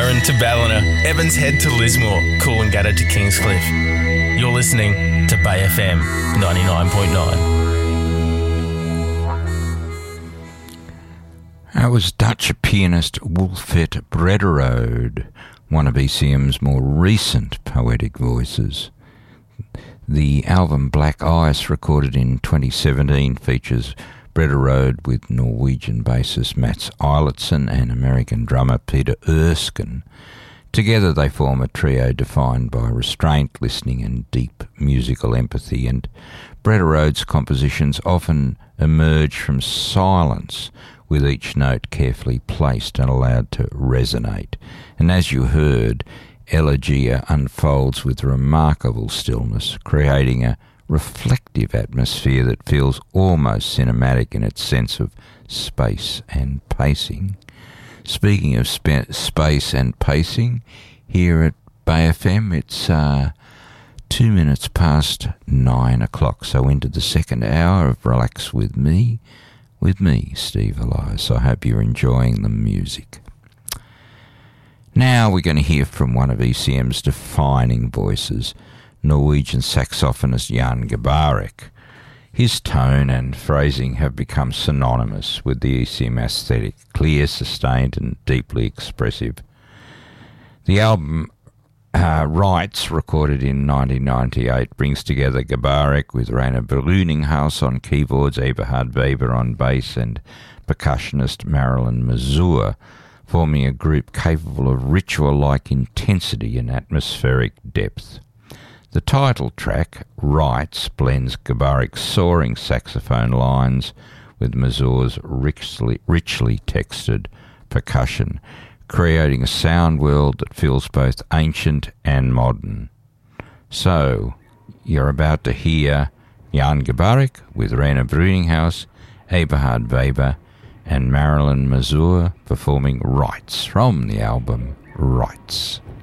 Warren to Ballina, Evans Head to Lismore, Coolangatta to Kingscliff. You're listening to Bay FM 99.9. That was Dutch pianist Wilfred Brederode, one of ECM's more recent poetic voices. The album Black Ice, recorded in 2017, features Brederode with Norwegian bassist Mats Eilertsen and American drummer Peter Erskine. Together they form a trio defined by restraint, listening and deep musical empathy, and Brederode's compositions often emerge from silence, with each note carefully placed and allowed to resonate. And as you heard, Elegia unfolds with remarkable stillness, creating a reflective atmosphere that feels almost cinematic in its sense of space and pacing. Speaking of space and pacing, here at Bay FM, it's 2 minutes past 9 o'clock, so into the second hour of Relax With Me, Steve Elias. I hope you're enjoying the music. Now we're going to hear from one of ECM's defining voices, Norwegian saxophonist Jan Garbarek. His tone and phrasing have become synonymous with the ECM aesthetic, clear, sustained and deeply expressive. The album Rights, recorded in 1998, brings together Garbarek with Rainer Bruninghaus on keyboards, Eberhard Weber on bass and percussionist Marilyn Mazur, forming a group capable of ritual-like intensity and atmospheric depth. The title track, Rights, blends Garbarek's soaring saxophone lines with Mazur's richly textured percussion, creating a sound world that feels both ancient and modern. So, you're about to hear Jan Garbarek with Rainer Bruninghaus, Eberhard Weber and Marilyn Mazur performing Rights from the album Rights.